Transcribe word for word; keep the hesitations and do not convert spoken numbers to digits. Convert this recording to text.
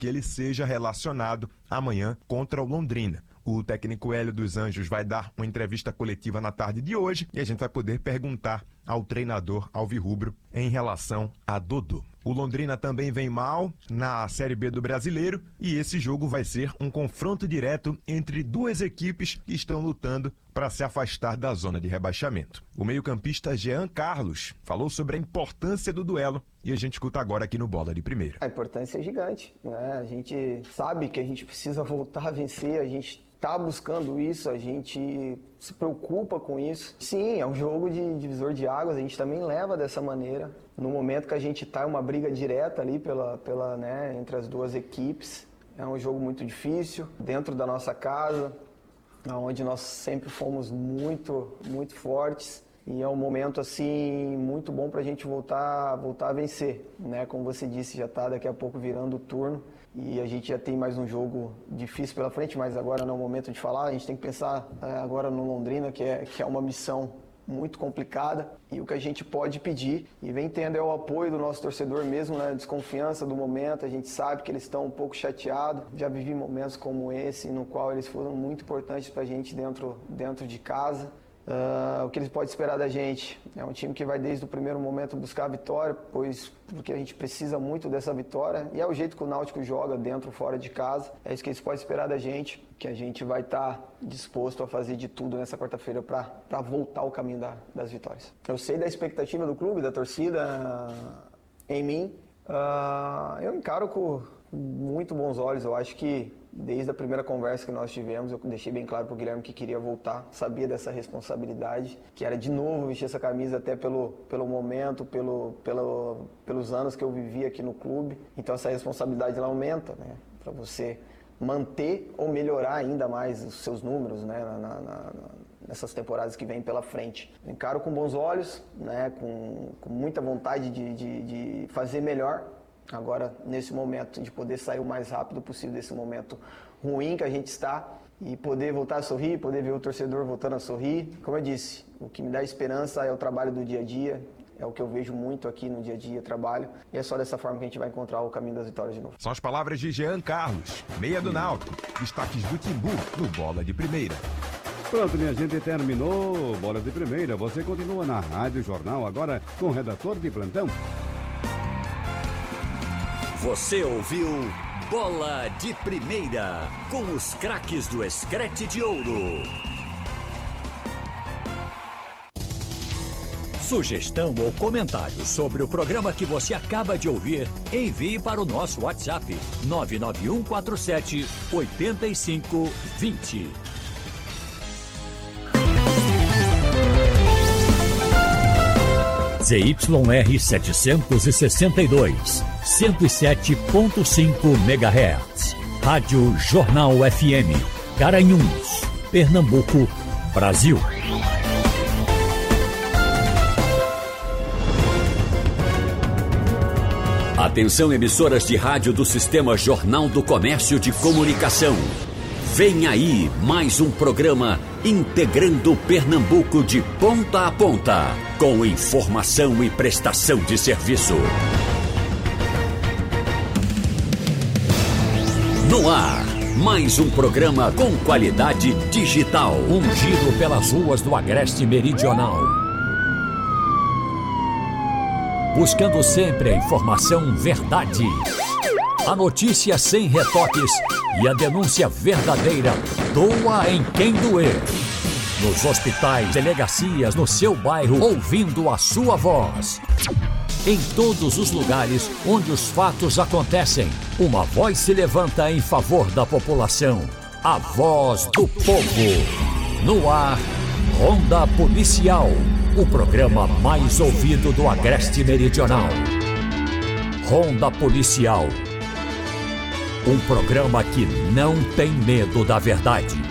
que ele seja relacionado amanhã contra o Londrina. O técnico Hélio dos Anjos vai dar uma entrevista coletiva na tarde de hoje e a gente vai poder perguntar ao treinador alvirrubro em relação a Dodô. O Londrina também vem mal na Série B do Brasileiro e esse jogo vai ser um confronto direto entre duas equipes que estão lutando para se afastar da zona de rebaixamento. O meio-campista Jean Carlos falou sobre a importância do duelo e a gente escuta agora aqui no Bola de Primeira. A importância é gigante, né? A gente sabe que a gente precisa voltar a vencer, a gente está buscando isso, a gente se preocupa com isso. Sim, é um jogo de divisor de águas, a gente também leva dessa maneira. No momento que a gente está em uma briga direta ali pela, pela, né, entre as duas equipes, é um jogo muito difícil, dentro da nossa casa, onde nós sempre fomos muito, muito fortes. E é um momento assim muito bom para a gente voltar, voltar a vencer, né? Como você disse, já está daqui a pouco virando o turno e a gente já tem mais um jogo difícil pela frente, mas agora não é o momento de falar. A gente tem que pensar é, agora no Londrina, que é, que é uma missão muito complicada, e o que a gente pode pedir e vem tendo é o apoio do nosso torcedor mesmo, na desconfiança do momento. A gente sabe que eles estão um pouco chateados. Já vivi momentos como esse, no qual eles foram muito importantes para a gente dentro, dentro de casa. Uh, o que eles podem esperar da gente é um time que vai desde o primeiro momento buscar a vitória, pois porque a gente precisa muito dessa vitória e é o jeito que o Náutico joga dentro ou fora de casa. É isso que eles podem esperar da gente, que a gente vai estar tá disposto a fazer de tudo nessa quarta-feira para voltar ao caminho da, das vitórias. Eu sei da expectativa do clube, da torcida uh, em mim. Uh, eu encaro com muito bons olhos. Eu acho que desde a primeira conversa que nós tivemos, eu deixei bem claro para o Guilherme que queria voltar, sabia dessa responsabilidade, que era de novo vestir essa camisa até pelo, pelo momento, pelo, pelo, pelos anos que eu vivi aqui no clube. Então essa responsabilidade ela aumenta, né, para você manter ou melhorar ainda mais os seus números, né, na, na, na, nessas temporadas que vêm pela frente. Eu encaro com bons olhos, né, com, com muita vontade de, de, de fazer melhor. Agora, nesse momento, de poder sair o mais rápido possível desse momento ruim que a gente está e poder voltar a sorrir, poder ver o torcedor voltando a sorrir. Como eu disse, o que me dá esperança é o trabalho do dia a dia, é o que eu vejo muito aqui no dia a dia, trabalho, e é só dessa forma que a gente vai encontrar o caminho das vitórias de novo. São as palavras de Jean Carlos, meia do Náutico, destaques do Timbu no Bola de Primeira. Pronto, minha gente, terminou Bola de Primeira. Você continua na Rádio Jornal, agora com o redator de plantão. Você ouviu Bola de Primeira, com os craques do Screte de Ouro. Sugestão ou comentário sobre o programa que você acaba de ouvir, envie para o nosso WhatsApp nove nove um quatro sete oito cinco dois zero. Z Y R setecentos e sessenta e dois, cento e sete ponto cinco megahertz. Rádio Jornal F M, Garanhuns, Pernambuco, Brasil. Atenção, emissoras de rádio do Sistema Jornal do Comércio de Comunicação. Vem aí mais um programa integrando Pernambuco de ponta a ponta, com informação e prestação de serviço. No ar, mais um programa com qualidade digital, ungido pelas ruas do Agreste Meridional. Buscando sempre a informação verdade, a notícia sem retoques e a denúncia verdadeira. Doa em quem doer. Nos hospitais, delegacias, no seu bairro, ouvindo a sua voz. Em todos os lugares onde os fatos acontecem, uma voz se levanta em favor da população. A voz do povo. No ar, Ronda Policial, o programa mais ouvido do Agreste Meridional. Ronda Policial. Um programa que não tem medo da verdade.